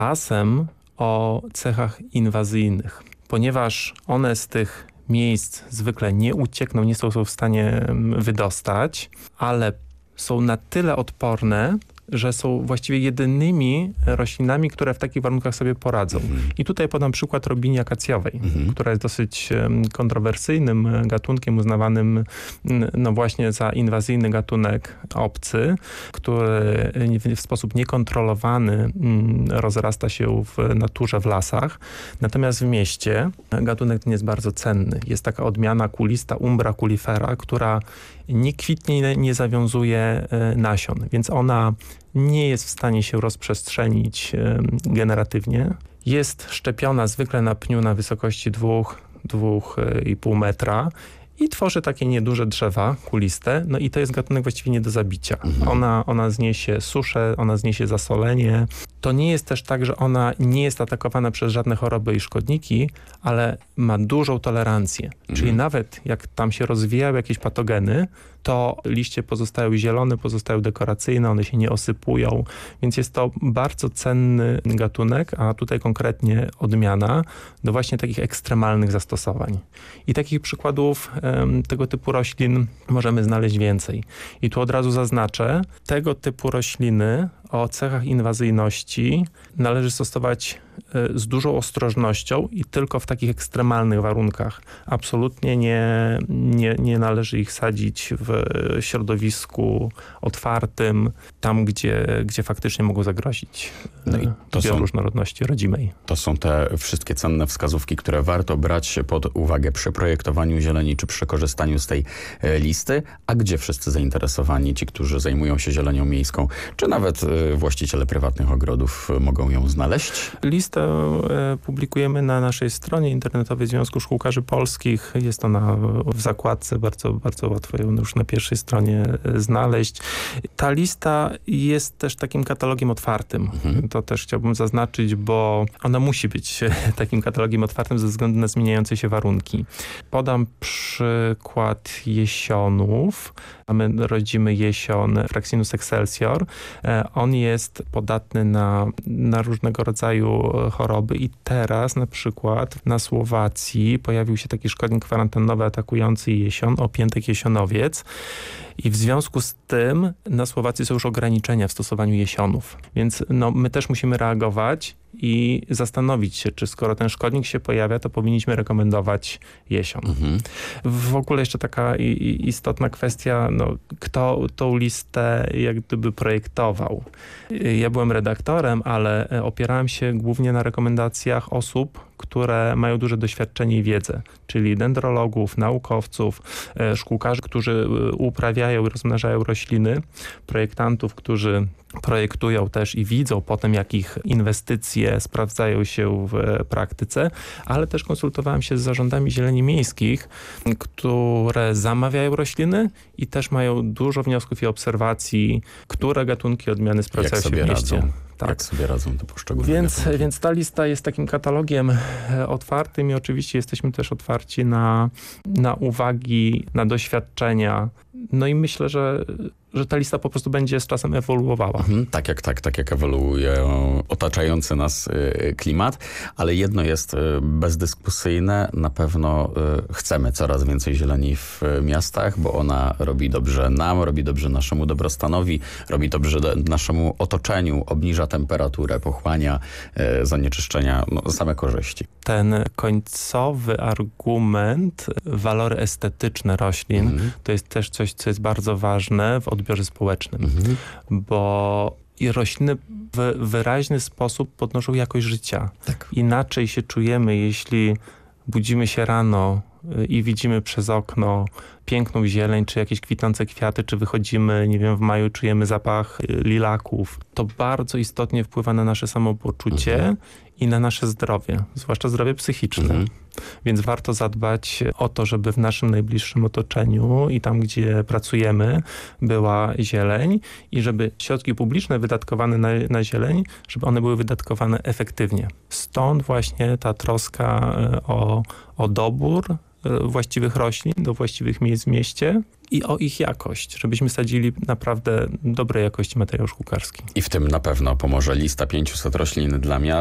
Lasem o cechach inwazyjnych, ponieważ one z tych miejsc zwykle nie uciekną, nie są w stanie wydostać, ale są na tyle odporne, że są właściwie jedynymi roślinami, które w takich warunkach sobie poradzą. I tutaj podam przykład robini akacjowej, która jest dosyć kontrowersyjnym gatunkiem, uznawanym no właśnie za inwazyjny gatunek obcy, który w sposób niekontrolowany rozrasta się w naturze, w lasach. Natomiast w mieście gatunek ten jest bardzo cenny. Jest taka odmiana kulista Umbra culifera, która nie kwitnie, nie zawiązuje nasion, więc ona nie jest w stanie się rozprzestrzenić generatywnie. Jest szczepiona zwykle na pniu na wysokości 2,5 metra i tworzy takie nieduże drzewa kuliste. No i to jest gatunek właściwie nie do zabicia. Ona zniesie suszę, ona zniesie zasolenie. To nie jest też tak, że ona nie jest atakowana przez żadne choroby i szkodniki, ale ma dużą tolerancję. Czyli nawet jak tam się rozwijają jakieś patogeny, to liście pozostają zielone, pozostają dekoracyjne, one się nie osypują, więc jest to bardzo cenny gatunek, a tutaj konkretnie odmiana do właśnie takich ekstremalnych zastosowań. I takich przykładów tego typu roślin możemy znaleźć więcej. I tu od razu zaznaczę, tego typu rośliny o cechach inwazyjności należy stosować z dużą ostrożnością i tylko w takich ekstremalnych warunkach. Absolutnie nie należy ich sadzić w środowisku otwartym, tam gdzie faktycznie mogą zagrozić bioróżnorodności rodzimej. To są te wszystkie cenne wskazówki, które warto brać pod uwagę przy projektowaniu zieleni czy przy korzystaniu z tej listy. A gdzie wszyscy zainteresowani, ci, którzy zajmują się zielenią miejską, czy nawet właściciele prywatnych ogrodów mogą ją znaleźć? Listę publikujemy na naszej stronie internetowej Związku Szkółkarzy Polskich. Jest ona w zakładce, bardzo, bardzo łatwo ją już na pierwszej stronie znaleźć. Ta lista jest też takim katalogiem otwartym. To też chciałbym zaznaczyć, bo ona musi być takim katalogiem otwartym ze względu na zmieniające się warunki. Podam przykład jesionów. Mamy rodzimy jesion Fraxinus excelsior. On jest podatny na różnego rodzaju choroby i teraz na przykład na Słowacji pojawił się taki szkodnik kwarantannowy atakujący jesion, opiętek jesionowiec. I w związku z tym na Słowacji są już ograniczenia w stosowaniu jesionów. Więc my też musimy reagować i zastanowić się, czy skoro ten szkodnik się pojawia, to powinniśmy rekomendować jesion. W ogóle jeszcze taka istotna kwestia, kto tą listę jak gdyby projektował. Ja byłem redaktorem, ale opierałem się głównie na rekomendacjach osób, które mają duże doświadczenie i wiedzę, czyli dendrologów, naukowców, szkółkarzy, którzy uprawiają i rozmnażają rośliny, projektantów, którzy projektują też i widzą potem, jak ich inwestycje sprawdzają się w praktyce, ale też konsultowałem się z zarządami zieleni miejskich, które zamawiają rośliny i też mają dużo wniosków i obserwacji, które gatunki odmiany sprawdzają się w mieście. Radzą. Tak. Jak sobie radzą te poszczególne Więc ta lista jest takim katalogiem otwartym i oczywiście jesteśmy też otwarci na uwagi, na doświadczenia. No i myślę, że ta lista po prostu będzie z czasem ewoluowała. Tak jak ewoluuje otaczający nas klimat, ale jedno jest bezdyskusyjne, na pewno chcemy coraz więcej zieleni w miastach, bo ona robi dobrze nam, robi dobrze naszemu dobrostanowi, robi dobrze naszemu otoczeniu, obniża temperaturę, pochłania zanieczyszczenia, same korzyści. Ten końcowy argument, walory estetyczne roślin, to jest też coś, co jest bardzo ważne w odbiorze społecznym, bo i rośliny w wyraźny sposób podnoszą jakość życia. Tak. Inaczej się czujemy, jeśli budzimy się rano i widzimy przez okno piękną zieleń, czy jakieś kwitnące kwiaty, czy wychodzimy, nie wiem, w maju czujemy zapach lilaków. To bardzo istotnie wpływa na nasze samopoczucie i na nasze zdrowie, zwłaszcza zdrowie psychiczne. Więc warto zadbać o to, żeby w naszym najbliższym otoczeniu i tam, gdzie pracujemy, była zieleń i żeby środki publiczne wydatkowane na zieleń, żeby one były wydatkowane efektywnie. Stąd właśnie ta troska o dobór właściwych roślin do właściwych miejsc w mieście i o ich jakość, żebyśmy sadzili naprawdę dobrej jakości materiał szkółkarski. I w tym na pewno pomoże lista 500 roślin dla miast.